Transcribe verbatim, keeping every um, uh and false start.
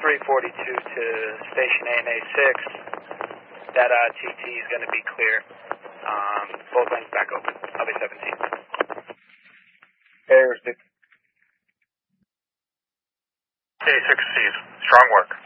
three forty-two to station A N A six. That uh, T T is going to be clear. Um, both lanes back open. I'll be seventeen. Hey, Received. Hey, six C's. Strong work.